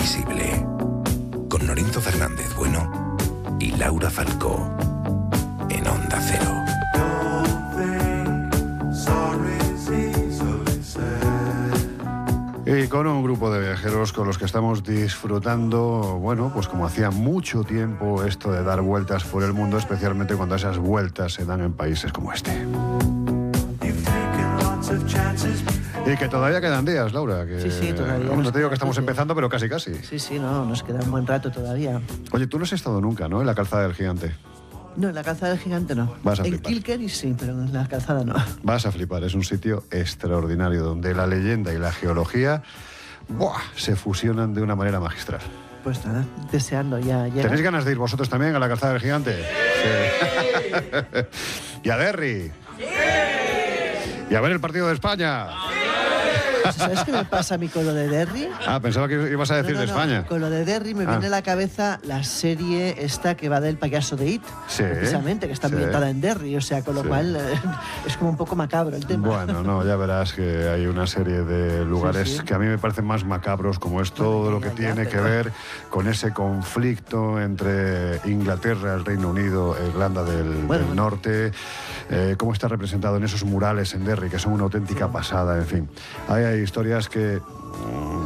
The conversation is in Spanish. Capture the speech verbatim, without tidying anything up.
invisible. Con Lorenzo Fernández Bueno y Laura Falcó. En Onda Cero. Y con un grupo de viajeros con los que estamos disfrutando, bueno, pues como hacía mucho tiempo esto de dar vueltas por el mundo, especialmente cuando esas vueltas se dan en países como este. Y que todavía quedan días, Laura. Que, sí, sí, todavía. No te digo que estamos empezando, pero casi, casi. Sí, sí, no, nos queda un buen rato todavía. Oye, tú no has estado nunca, ¿no?, en la Calzada del Gigante. No, en la Calzada del Gigante no. Vas a en flipar. Kilkenny sí, pero en la Calzada no. Vas a flipar, es un sitio extraordinario donde la leyenda y la geología, ¡buah!, se fusionan de una manera magistral. Pues nada, deseando ya llegar. ¿Tenéis ganas de ir vosotros también a la Calzada del Gigante? Sí. ¿Y a Derry? Sí. ¿Y a ver el partido de España? ¿Sabes qué me pasa a mí con lo de Derry? Ah, pensaba que ibas a decir no, no, de no. España. Con lo de Derry me ah. viene a la cabeza la serie esta que va del payaso de It, sí, precisamente, que está sí. ambientada en Derry, o sea, con lo sí. cual eh, es como un poco macabro el tema. Bueno, no, ya verás que hay una serie de lugares sí, sí. que a mí me parecen más macabros, como es todo bueno, lo que ya, tiene ya, que pero... ver con ese conflicto entre Inglaterra, el Reino Unido, Irlanda del, bueno, del bueno. Norte, eh, cómo está representado en esos murales en Derry, que son una auténtica sí. pasada, en fin. Hay, hay historias que